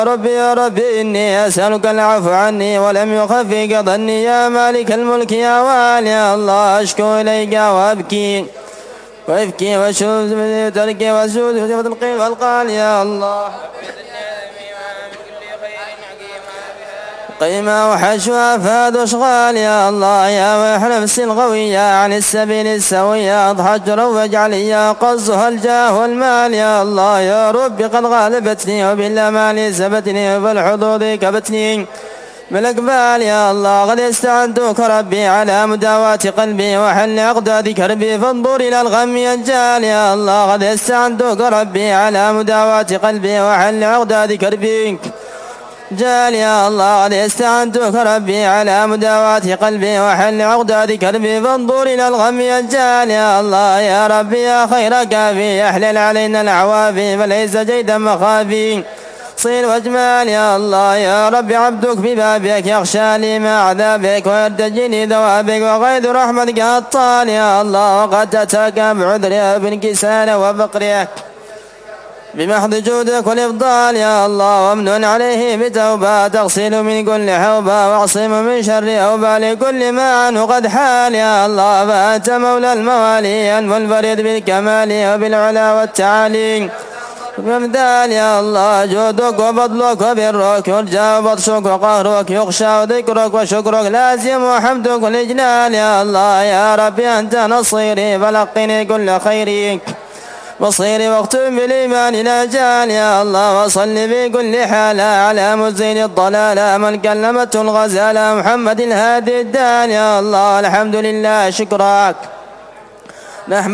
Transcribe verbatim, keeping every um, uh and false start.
ربي يا ربي إني أسألك العفو عني ولم يخفق ظني يا مالك الملك يا والي الله أشكو إليك وأبكي وأبكي وأشوف تركي وأسود وجفت القيل والقال يا الله قيمة وحشوها فاد أشغال يا الله يا ويح نفسي الغوية عن السبيل السوية أضحجر واجعل يا قصها الجاه والمال يا الله يا رب قد غالبتني وبالأمال سبتني وبالحظوظ كبتني بالأقبال يا الله قد استعنتك ربي على مداواة قلبي وحل أقداد كربي فانظر إلى الغم ينجال يا الله قد استعنتك ربي على مداواة قلبي وحل أقداد كربي جال يا الله قد استعنتك ربي على مداواة قلبي وحل عقداد كربي فانظر إلى الغم يجال يا الله يا ربي يا خير كافي احلل علينا العوافي فليس جيدا مخافي صير واجمال يا الله يا ربي عبدك ببابك يخشى لي ما عذابك ويرتجيني ثوابك وغيظ رحمتك الطال يا الله وقد أتاك بعذري بانكسار وفقرك بمحض جودك والإفضال يا الله وامن عليه بتوبة تغسل من كل حوبة واعصم من شر أوبة لكل ما عنه قد حال يا الله فأنت مولى الموالي المنفرد بالكمال وبالعلا والتعالي وبمثال يا الله جودك وفضلك وبرك يرجى وبطشك وقهرك يخشى وذكرك وشكرك لازم وحمدك والإجلال يا الله يا ربي أنت نصيري فلقني كل خيرك وصيري واختم بالإيمان لا جال يا الله وصل بكل حال على مزين الضلال من كلمته الغزال محمد الهادي الدال يا الله الحمد لله شكرك نحمد